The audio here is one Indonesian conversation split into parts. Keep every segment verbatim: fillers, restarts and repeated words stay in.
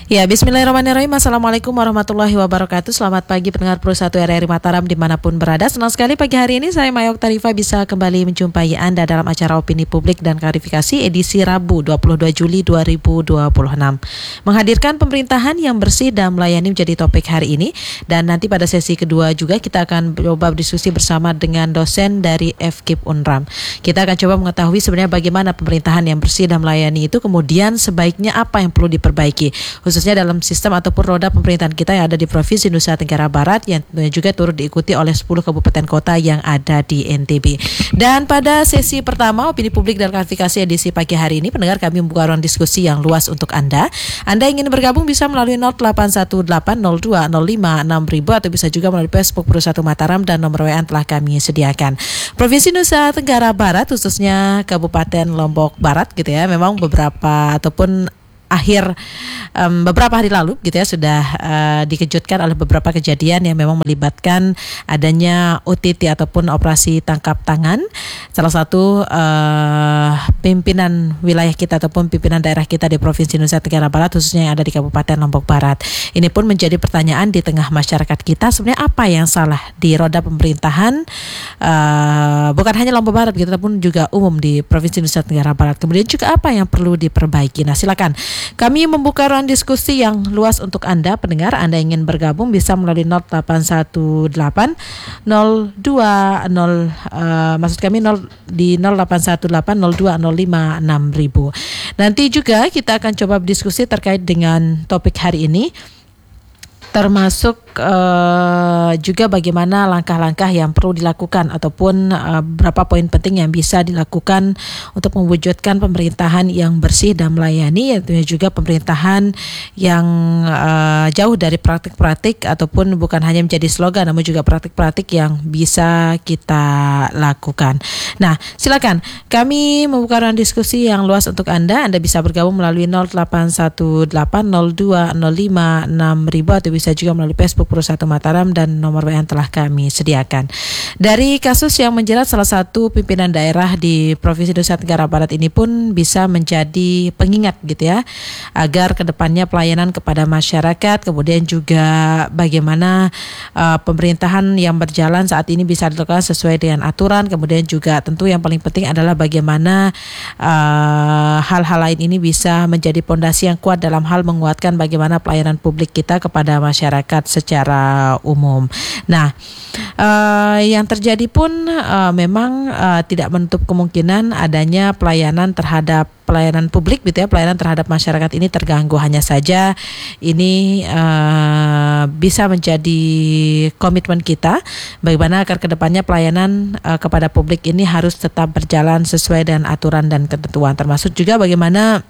Ya, bismillahirrahmanirrahim. Assalamualaikum warahmatullahi wabarakatuh. Selamat pagi pendengar Pro satu R R I Mataram dimanapun berada. Senang sekali pagi hari ini saya Maya Oktarifa bisa kembali menjumpai Anda dalam acara Opini Publik dan Klarifikasi edisi Rabu dua puluh dua Juli dua ribu dua puluh enam. Menghadirkan pemerintahan yang bersih dan melayani menjadi topik hari ini. Dan nanti pada sesi kedua juga kita akan coba berdiskusi bersama dengan dosen dari F K I P Unram. Kita akan coba mengetahui sebenarnya bagaimana pemerintahan yang bersih dan melayani itu, kemudian sebaiknya apa yang perlu diperbaiki, khususnya dalam sistem ataupun roda pemerintahan kita yang ada di Provinsi Nusa Tenggara Barat, yang tentunya juga turut diikuti oleh sepuluh kabupaten kota yang ada di N T B. Dan pada sesi pertama Opini Publik dan Klarifikasi edisi pagi hari ini, pendengar, kami membuka ruang diskusi yang luas untuk Anda. Anda ingin bergabung bisa melalui nol delapan satu delapan nol dua nol lima enam ribu atau bisa juga melalui Facebook Pro satu Mataram dan nomor W A telah kami sediakan. Provinsi Nusa Tenggara Barat, khususnya Kabupaten Lombok Barat gitu ya, memang beberapa ataupun akhir um, beberapa hari lalu gitu ya sudah uh, dikejutkan oleh beberapa kejadian yang memang melibatkan adanya O T T ataupun operasi tangkap tangan salah satu uh, pimpinan wilayah kita ataupun pimpinan daerah kita di Provinsi Nusa Tenggara Barat, khususnya yang ada di Kabupaten Lombok Barat. Ini pun menjadi pertanyaan di tengah masyarakat kita, sebenarnya apa yang salah di roda pemerintahan uh, bukan hanya Lombok Barat gitu, tapi juga umum di Provinsi Nusa Tenggara Barat. Kemudian juga apa yang perlu diperbaiki. Nah, silakan kami membuka ruang diskusi yang luas untuk Anda pendengar. Anda ingin bergabung bisa melalui nol delapan satu delapan nol dua nol uh, maksud kami nol di nol delapan satu delapan nol dua nol lima enam ribu. Nanti juga kita akan coba berdiskusi terkait dengan topik hari ini, termasuk uh, juga bagaimana langkah-langkah yang perlu dilakukan ataupun uh, beberapa poin penting yang bisa dilakukan untuk mewujudkan pemerintahan yang bersih dan melayani, tentunya juga pemerintahan yang uh, jauh dari praktik-praktik ataupun bukan hanya menjadi slogan namun juga praktik-praktik yang bisa kita lakukan. Nah, silakan kami membuka ruang diskusi yang luas untuk Anda. Anda bisa bergabung melalui nol delapan satu delapan nol dua nol lima enam ribu atau bisa juga melalui Facebook Pro satu Mataram dan nomor W A yang telah kami sediakan. Dari kasus yang menjerat salah satu pimpinan daerah di Provinsi Nusa Tenggara Barat ini pun bisa menjadi pengingat gitu ya, agar kedepannya pelayanan kepada masyarakat, kemudian juga bagaimana uh, pemerintahan yang berjalan saat ini bisa dilakukan sesuai dengan aturan, kemudian juga tentu yang paling penting adalah bagaimana uh, hal-hal lain ini bisa menjadi pondasi yang kuat dalam hal menguatkan bagaimana pelayanan publik kita kepada masyarakat secara umum. Nah, uh, yang terjadi pun uh, memang uh, tidak menutup kemungkinan adanya pelayanan terhadap pelayanan publik gitu ya, pelayanan terhadap masyarakat ini terganggu. Hanya saja ini uh, bisa menjadi komitmen kita bagaimana agar kedepannya pelayanan uh, kepada publik ini harus tetap berjalan sesuai dengan aturan dan ketentuan, termasuk juga bagaimana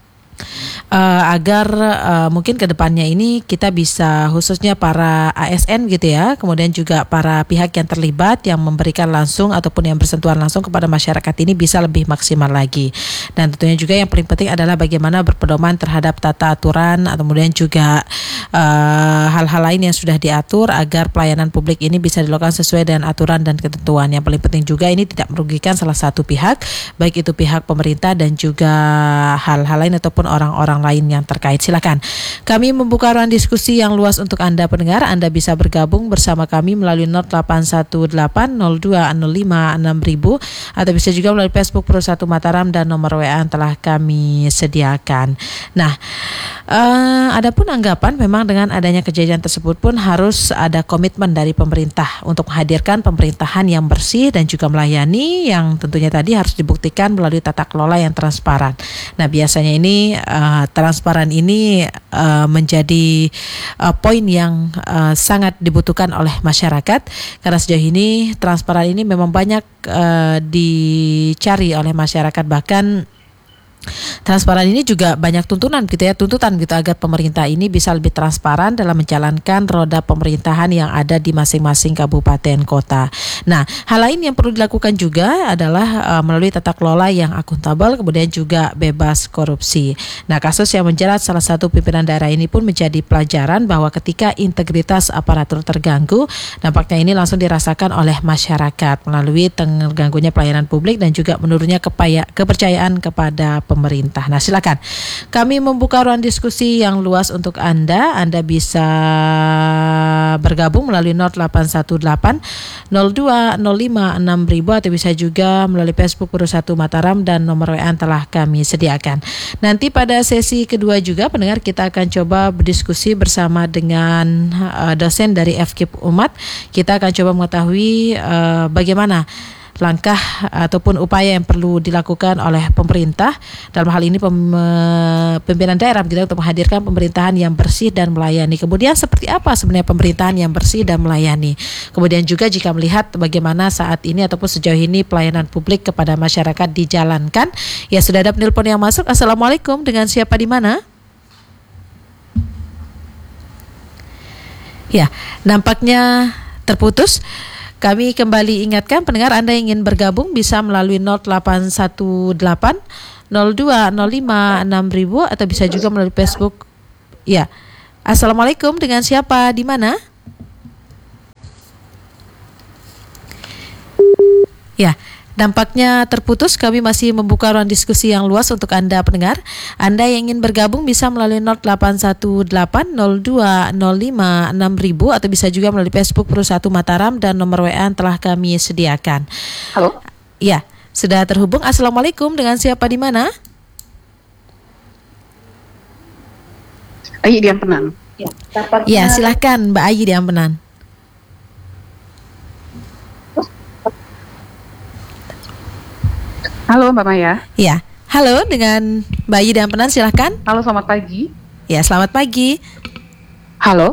Uh, agar uh, mungkin ke depannya ini kita bisa, khususnya para A S N gitu ya, kemudian juga para pihak yang terlibat yang memberikan langsung ataupun yang bersentuhan langsung kepada masyarakat ini bisa lebih maksimal lagi. Dan tentunya juga yang paling penting adalah bagaimana berpedoman terhadap tata aturan atau kemudian juga uh, hal-hal lain yang sudah diatur agar pelayanan publik ini bisa dilakukan sesuai dengan aturan dan ketentuan. Yang paling penting juga ini tidak merugikan salah satu pihak, baik itu pihak pemerintah dan juga hal-hal lain ataupun orang-orang lain yang terkait. Silakan kami membuka ruang diskusi yang luas untuk Anda pendengar. Anda bisa bergabung bersama kami melalui nol delapan satu delapan nol dua nol lima enam ribu atau bisa juga melalui Facebook Pro satu Mataram dan nomor W A yang telah kami sediakan. Nah, uh, adapun anggapan memang dengan adanya kejadian tersebut pun harus ada komitmen dari pemerintah untuk menghadirkan pemerintahan yang bersih dan juga melayani, yang tentunya tadi harus dibuktikan melalui tata kelola yang transparan. Nah, biasanya ini uh, transparan ini uh, menjadi uh, poin yang uh, sangat dibutuhkan oleh masyarakat, karena sejauh ini transparan ini memang banyak uh, dicari oleh masyarakat. Bahkan transparan ini juga banyak tuntunan gitu ya, tuntutan gitu agar pemerintah ini bisa lebih transparan dalam menjalankan roda pemerintahan yang ada di masing-masing kabupaten kota. Nah, hal lain yang perlu dilakukan juga adalah uh, melalui tata kelola yang akuntabel, kemudian juga bebas korupsi. Nah, kasus yang menjerat salah satu pimpinan daerah ini pun menjadi pelajaran bahwa ketika integritas aparatur terganggu, dampaknya ini langsung dirasakan oleh masyarakat melalui terganggunya pelayanan publik dan juga menurunnya kepaya, kepercayaan kepada pemerintah. pemerintah. Nah, silakan. Kami membuka ruang diskusi yang luas untuk Anda. Anda bisa bergabung melalui nol delapan satu delapan nol dua nol lima enam ribu atau bisa juga melalui Facebook Pro satu Mataram dan nomor W A telah kami sediakan. Nanti pada sesi kedua juga pendengar kita akan coba berdiskusi bersama dengan uh, dosen dari F K I P Umat. Kita akan coba mengetahui uh, bagaimana langkah ataupun upaya yang perlu dilakukan oleh pemerintah dalam hal ini pem, pimpinan daerah gitu, untuk menghadirkan pemerintahan yang bersih dan melayani. Kemudian seperti apa sebenarnya pemerintahan yang bersih dan melayani. Kemudian juga jika melihat bagaimana saat ini ataupun sejauh ini pelayanan publik kepada masyarakat dijalankan. Ya, sudah ada penelpon yang masuk. Assalamualaikum, dengan siapa di mana? Ya, nampaknya terputus. Kami kembali ingatkan pendengar, Anda ingin bergabung bisa melalui nol delapan satu delapan nol dua nol lima enam ribu atau bisa juga melalui Facebook. Ya. Assalamualaikum, dengan siapa di mana? Ya. Dampaknya terputus. Kami masih membuka ruang diskusi yang luas untuk Anda pendengar. Anda yang ingin bergabung bisa melalui nol delapan satu delapan nol dua nol lima enam ribu atau bisa juga melalui Facebook Pro satu Mataram dan nomor W A telah kami sediakan. Halo. Ya, sudah terhubung. Assalamualaikum, dengan siapa di mana? Ayi di Ampenan. Ya, ya, silahkan Mbak Ayi di Ampenan. Halo Mbak Maya. Ya, halo, dengan Mbak Ayi di Ampenan, silahkan. Halo, selamat pagi. Ya, selamat pagi. Halo.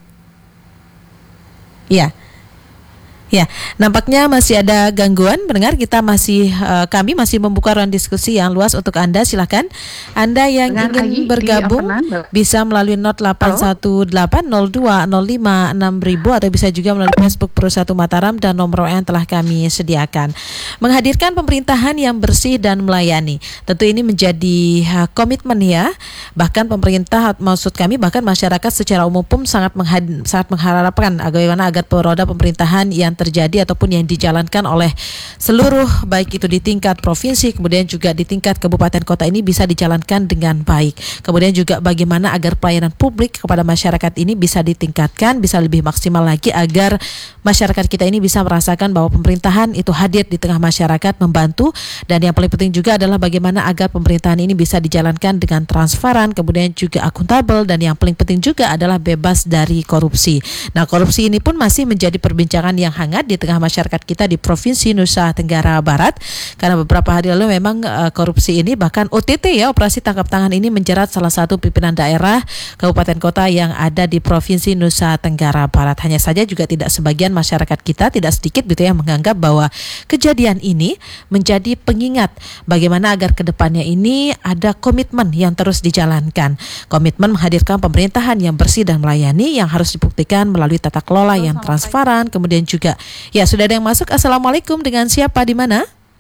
Ya. Ya, nampaknya masih ada gangguan pendengar. Kita masih uh, kami masih membuka ruang diskusi yang luas untuk Anda. Silakan Anda yang dengan ingin Ayi bergabung bisa melalui nol delapan satu delapan nol dua nol lima enam ribu atau bisa juga melalui Facebook Pro satu Mataram dan nomor W A yang telah kami sediakan. Menghadirkan pemerintahan yang bersih dan melayani. Tentu ini menjadi uh, komitmen ya. Bahkan pemerintah, maksud kami bahkan masyarakat secara umum pun sangat menghad- sangat mengharapkan bagaimana agar roda pemerintahan yang terjadi ataupun yang dijalankan oleh seluruh baik itu di tingkat provinsi kemudian juga di tingkat kabupaten kota ini bisa dijalankan dengan baik. Kemudian juga bagaimana agar pelayanan publik kepada masyarakat ini bisa ditingkatkan, bisa lebih maksimal lagi agar masyarakat kita ini bisa merasakan bahwa pemerintahan itu hadir di tengah masyarakat membantu, dan yang paling penting juga adalah bagaimana agar pemerintahan ini bisa dijalankan dengan transparan, kemudian juga akuntabel, dan yang paling penting juga adalah bebas dari korupsi. Nah, korupsi ini pun masih menjadi perbincangan yang hangat di tengah masyarakat kita di Provinsi Nusa Tenggara Barat, karena beberapa hari lalu memang uh, korupsi ini bahkan O T T ya, operasi tangkap tangan ini menjerat salah satu pimpinan daerah kabupaten kota yang ada di Provinsi Nusa Tenggara Barat. Hanya saja juga tidak sebagian masyarakat kita, tidak sedikit gitu ya, menganggap bahwa kejadian ini menjadi pengingat bagaimana agar kedepannya ini ada komitmen yang terus dijalankan, komitmen menghadirkan pemerintahan yang bersih dan melayani yang harus dibuktikan melalui tata kelola yang transparan. Kemudian juga ya, sudah ada yang masuk. Assalamualaikum, dengan siapa di mana?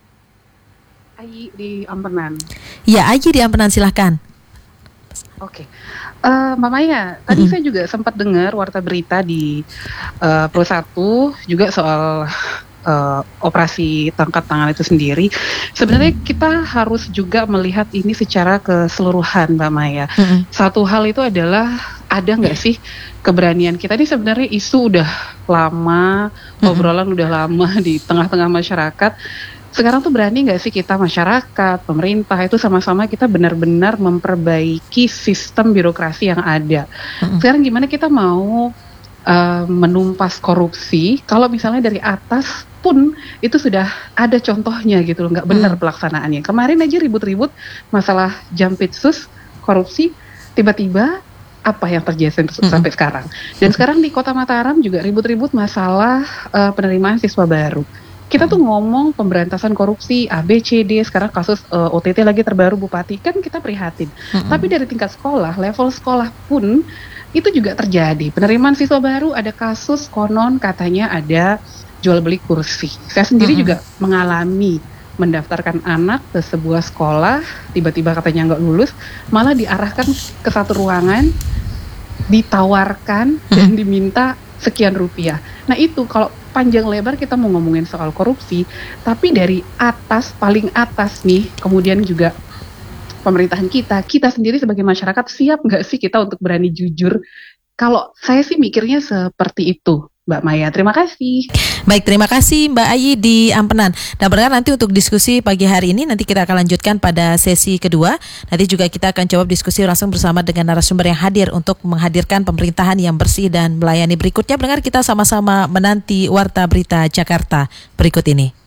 Ayi di Ampenan. Ya, Ayi di Ampenan, silahkan. Oke, okay. uh, Mbak Maya, tadi mm-hmm. saya juga sempat dengar warta berita di uh, Pro satu juga soal uh, operasi tangkap tangan itu sendiri. Sebenarnya kita harus juga melihat ini secara keseluruhan, Mbak Maya. Mm-hmm. Satu hal itu adalah, ada nggak sih keberanian kita? Ini sebenarnya isu udah lama, mm-hmm. obrolan udah lama di tengah-tengah masyarakat. Sekarang tuh berani nggak sih kita masyarakat, pemerintah itu sama-sama kita benar-benar memperbaiki sistem birokrasi yang ada. Mm-hmm. Sekarang gimana kita mau uh, menumpas korupsi kalau misalnya dari atas pun itu sudah ada contohnya gitu loh, nggak benar mm-hmm. pelaksanaannya. Kemarin aja ribut-ribut masalah Jampitsus korupsi, tiba-tiba apa yang terjadi mm-hmm. sampai sekarang. Dan sekarang di Kota Mataram juga ribut-ribut masalah uh, penerimaan siswa baru. Kita tuh ngomong pemberantasan korupsi A B C D, sekarang kasus uh, O T T lagi terbaru Bupati, kan kita prihatin. Mm-hmm. Tapi dari tingkat sekolah, level sekolah pun itu juga terjadi. Penerimaan siswa baru, ada kasus konon katanya ada jual beli kursi. Saya sendiri mm-hmm. juga mengalami mendaftarkan anak ke sebuah sekolah, tiba-tiba katanya nggak lulus, malah diarahkan ke satu ruangan, ditawarkan mm-hmm. dan diminta sekian rupiah. Nah itu kalau panjang lebar kita mau ngomongin soal korupsi, tapi dari atas, paling atas nih, kemudian juga pemerintahan kita, kita sendiri sebagai masyarakat siap nggak sih kita untuk berani jujur? Kalau saya sih mikirnya seperti itu, Mbak Maya. Terima kasih. Baik, terima kasih Mbak Ayi di Ampenan. Dan berarti nanti untuk diskusi pagi hari ini nanti kita akan lanjutkan pada sesi kedua. Nanti juga kita akan coba diskusi langsung bersama dengan narasumber yang hadir untuk menghadirkan pemerintahan yang bersih dan melayani. Berikutnya, pendengar, kita sama-sama menanti Warta Berita Jakarta berikut ini.